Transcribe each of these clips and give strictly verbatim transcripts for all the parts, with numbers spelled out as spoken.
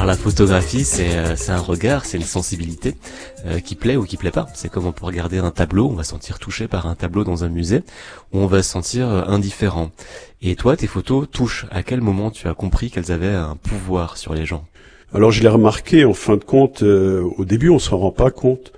Car la photographie, c'est euh, c'est un regard, c'est une sensibilité euh, qui plaît ou qui plaît pas. C'est comme on peut regarder un tableau, on va se sentir touché par un tableau dans un musée, ou on va se sentir euh, indifférent. Et toi, tes photos touchent. À quel moment tu as compris qu'elles avaient un pouvoir sur les gens? Alors je l'ai remarqué, en fin de compte, euh, au début on s'en rend pas compte,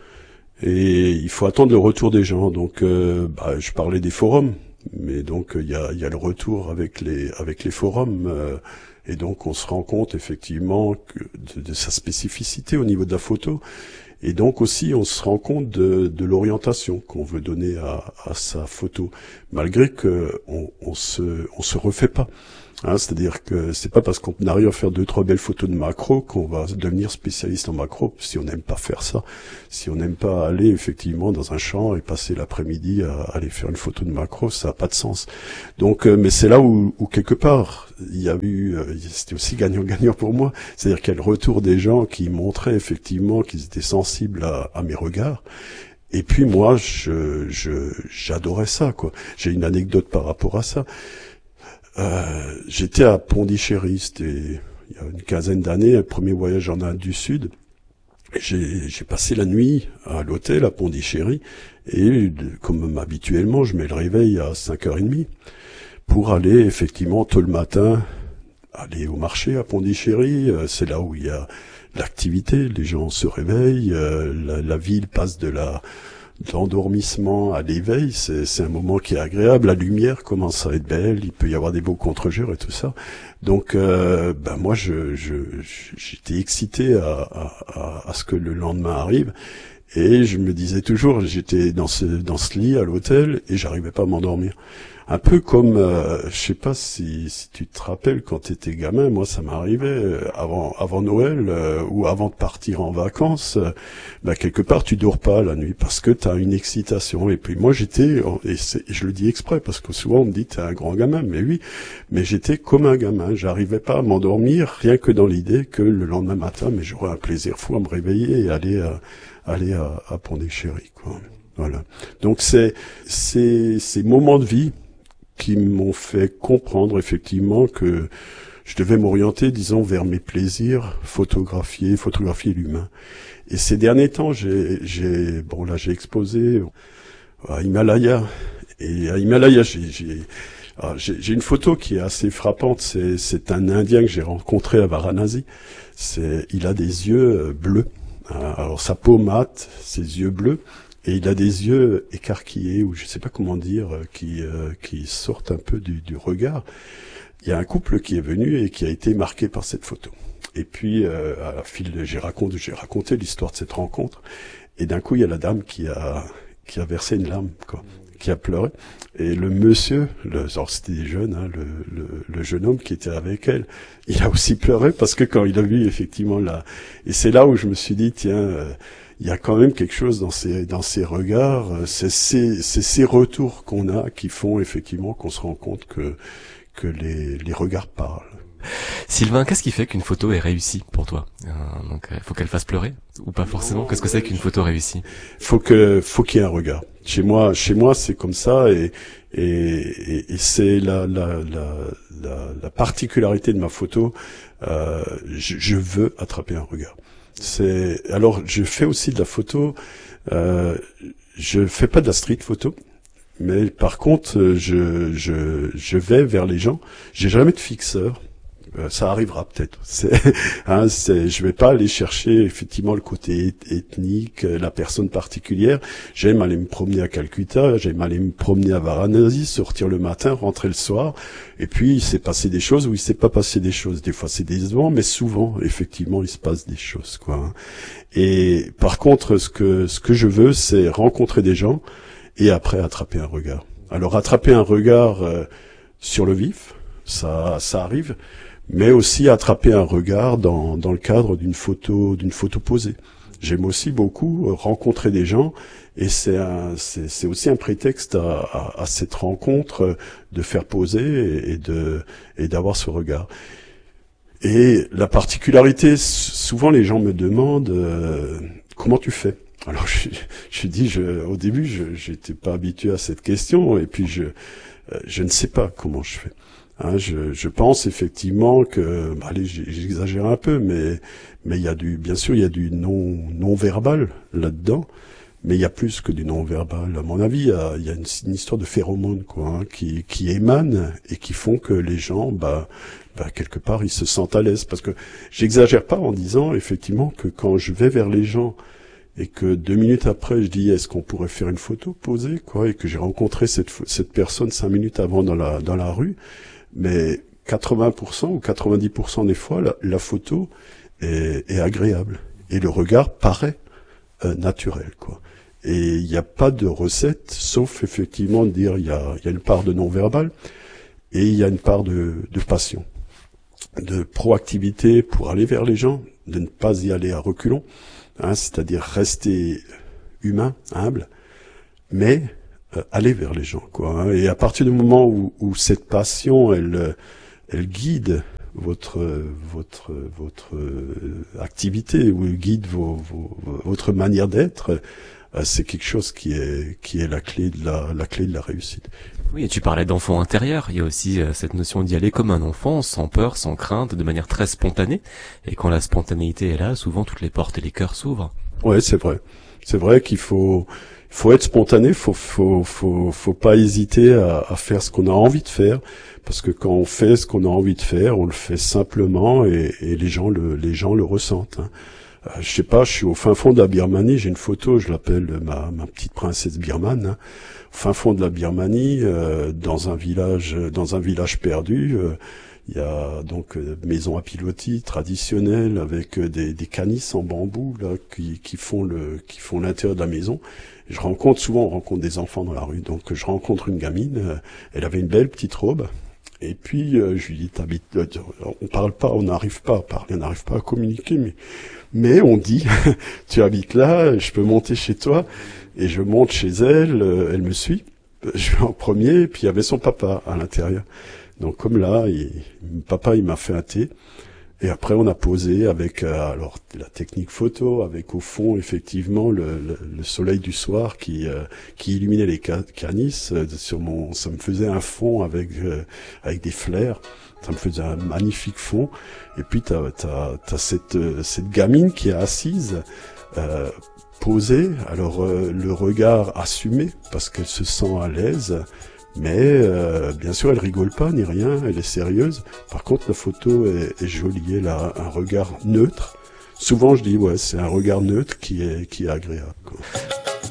et il faut attendre le retour des gens. Donc euh, bah, je parlais des forums, mais donc il y a, y a le retour avec les avec les forums, euh, et donc on se rend compte effectivement que de, de sa spécificité au niveau de la photo, et donc aussi on se rend compte de, de l'orientation qu'on veut donner à, à sa photo, malgré que on, on se on se refait pas. Hein, c'est-à-dire que c'est pas parce qu'on arrive à faire deux trois belles photos de macro qu'on va devenir spécialiste en macro, si on n'aime pas faire ça, si on n'aime pas aller effectivement dans un champ et passer l'après-midi à aller faire une photo de macro, ça n'a pas de sens. Donc, euh, mais c'est là où, où quelque part il y a eu, euh, c'était aussi gagnant-gagnant pour moi, c'est-à-dire qu'il y a le retour des gens qui montraient effectivement qu'ils étaient sensibles à, à mes regards. Et puis moi, je, je, j'adorais ça, quoi. J'ai une anecdote par rapport à ça. Euh, j'étais à Pondichéry, c'était il y a une quinzaine d'années, un premier voyage en Inde du Sud. J'ai, j'ai passé la nuit à l'hôtel à Pondichéry, et comme habituellement, je mets le réveil à cinq heures trente pour aller effectivement tôt le matin aller au marché à Pondichéry. C'est là où il y a l'activité, les gens se réveillent, la, la ville passe de la de l'endormissement à l'éveil, c'est, c'est un moment qui est agréable, la lumière commence à être belle, il peut y avoir des beaux contre-jours et tout ça. Donc, euh, ben moi, je, je, j'étais excité à, à, à ce que le lendemain arrive, et je me disais toujours, j'étais dans ce, dans ce lit à l'hôtel, et j'arrivais pas à m'endormir. Un peu comme, euh, je sais pas si, si tu te rappelles quand t'étais gamin, moi ça m'arrivait euh, avant, avant Noël euh, ou avant de partir en vacances, euh, bah quelque part tu dors pas la nuit parce que t'as une excitation. Et puis moi j'étais, et, c'est, et je le dis exprès parce que souvent on me dit t'es un grand gamin, mais oui, mais j'étais comme un gamin, j'arrivais pas à m'endormir rien que dans l'idée que le lendemain matin, mais j'aurais un plaisir fou à me réveiller et aller à, aller à, à Pondichéry, quoi. Voilà. Donc c'est, c'est ces moments de vie qui m'ont fait comprendre effectivement que je devais m'orienter, disons, vers mes plaisirs, photographier, photographier l'humain. Et ces derniers temps, j'ai, j'ai, bon là, j'ai exposé à Himalaya, et à Himalaya, j'ai, j'ai, j'ai, j'ai une photo qui est assez frappante. C'est, c'est un Indien que j'ai rencontré à Varanasi. C'est, il a des yeux bleus. Alors sa peau mate, ses yeux bleus. Et il a des yeux écarquillés, ou je sais pas comment dire, qui euh, qui sortent un peu du, du regard. Il y a un couple qui est venu et qui a été marqué par cette photo. Et puis, euh, à la file, j'ai raconté, j'ai raconté l'histoire de cette rencontre. Et d'un coup, il y a la dame qui a qui a versé une larme, quoi, qui a pleuré. Et le monsieur, le, alors c'était des jeunes, hein, le, le, le jeune homme qui était avec elle, il a aussi pleuré parce que quand il a vu effectivement la, et c'est là où je me suis dit, tiens. Euh, il y a quand même quelque chose dans ces dans ces regards, c'est ces c'est ces retours qu'on a qui font effectivement qu'on se rend compte que que les les regards parlent. Sylvain, qu'est-ce qui fait qu'une photo est réussie pour toi? euh, Donc, il faut qu'elle fasse pleurer ou pas forcément? Qu'est-ce que c'est qu'une photo réussie? Faut que faut qu'il y ait un regard. Chez moi, chez moi, c'est comme ça, et et et, et c'est la la la la la particularité de ma photo. Euh, je, je veux attraper un regard. C'est alors je fais aussi de la photo. Euh, je fais pas de la street photo, mais par contre je je je vais vers les gens. J'ai jamais de fixeur. Euh, ça arrivera peut-être. C'est, hein, c'est, je vais pas aller chercher effectivement le côté ethnique, la personne particulière. J'aime aller me promener à Calcutta, j'aime aller me promener à Varanasi, sortir le matin, rentrer le soir. Et puis il s'est passé des choses ou il s'est pas passé des choses. Des fois c'est décevant, mais souvent effectivement il se passe des choses, quoi. Et par contre, ce que ce que je veux, c'est rencontrer des gens et après attraper un regard. Alors attraper un regard euh, sur le vif, ça ça arrive. Mais aussi attraper un regard dans, dans le cadre d'une photo, d'une photo posée. J'aime aussi beaucoup rencontrer des gens, et c'est un, c'est, c'est aussi un prétexte à, à, à cette rencontre de faire poser et de, et d'avoir ce regard. Et la particularité, souvent les gens me demandent euh, comment tu fais. Alors je, je dis, je, au début, je j'étais pas habitué à cette question, et puis je, je ne sais pas comment je fais. Hein, je, je pense effectivement que, bah, allez, j'exagère un peu, mais mais il y a du, bien sûr, il y a du non non verbal là-dedans, mais il y a plus que du non verbal. À mon avis, il y a, il y a une, une histoire de phéromones, quoi, hein, qui qui émanent et qui font que les gens, bah, bah quelque part, ils se sentent à l'aise. Parce que j'exagère pas en disant effectivement que quand je vais vers les gens et que deux minutes après, je dis est-ce qu'on pourrait faire une photo posée, quoi, et que j'ai rencontré cette cette personne cinq minutes avant dans la dans la rue. Mais quatre-vingts pour cent ou quatre-vingt-dix pour cent des fois, la, la photo est, est agréable. Et le regard paraît euh, naturel, quoi. Et il n'y a pas de recette, sauf effectivement de dire il y a, il y a une part de non-verbal et il y a une part de, de passion, de proactivité pour aller vers les gens, de ne pas y aller à reculons, hein, c'est-à-dire rester humain, humble, mais Euh, aller vers les gens, quoi. Hein. Et à partir du moment où, où cette passion, elle, elle guide votre votre votre activité, ou guide vos, vos, votre manière d'être, euh, c'est quelque chose qui est qui est la clé de la la clé de la réussite. Oui, et tu parlais d'enfant intérieur. Il y a aussi euh, cette notion d'y aller comme un enfant, sans peur, sans crainte, de manière très spontanée. Et quand la spontanéité est là, souvent toutes les portes et les cœurs s'ouvrent. Ouais, c'est vrai. C'est vrai qu'il faut Il faut être spontané, faut faut faut faut pas hésiter à, à faire ce qu'on a envie de faire, parce que quand on fait ce qu'on a envie de faire, on le fait simplement et, et les gens le les gens le ressentent. Hein. Euh, je sais pas, je suis au fin fond de la Birmanie, j'ai une photo, je l'appelle ma ma petite princesse birmane. Hein. Au fin fond de la Birmanie, euh, dans un village dans un village perdu. Euh, Il y a donc euh, maison à pilotis traditionnelle avec euh, des, des canisses en bambou là qui, qui font le qui font l'intérieur de la maison. Et je rencontre souvent on rencontre des enfants dans la rue, donc je rencontre une gamine. Euh, elle avait une belle petite robe. Et puis euh, je lui dis t'habites, euh, on parle pas, on n'arrive pas à parler, on n'arrive pas à communiquer, mais mais on dit tu habites là, je peux monter chez toi. Et je monte chez elle, euh, elle me suit. Je vais en premier, puis il y avait son papa à l'intérieur. Donc comme là, il, papa il m'a fait un thé et après on a posé avec euh, alors la technique photo, avec au fond effectivement le, le, le soleil du soir qui euh, qui illuminait les canisses euh, sur mon, ça me faisait un fond avec euh, avec des flares, ça me faisait un magnifique fond. Et puis t'as t'as t'as cette euh, cette gamine qui est assise. Euh, posée, alors euh, le regard assumé parce qu'elle se sent à l'aise. Mais euh, bien sûr, elle rigole pas ni rien, elle est sérieuse. Par contre, la photo est, est jolie, elle a un regard neutre. Souvent, je dis ouais, c'est un regard neutre qui est qui est agréable, quoi.